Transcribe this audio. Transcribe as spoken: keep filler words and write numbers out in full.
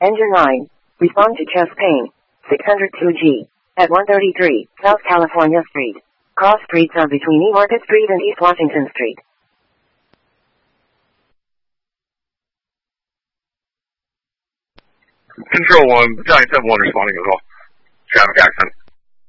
Engine nine. Respond to chest pain. six hundred two G. At one thirty-three South California Street. Cross streets are between E Market Street and East Washington Street. Control one, Battalion seven one responding as well. Traffic accident.